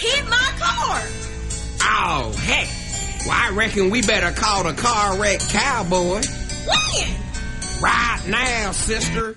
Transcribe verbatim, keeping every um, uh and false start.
hit my car. Oh, heck. Well, I reckon we better call the car wreck cowboy. When? Right now, sister.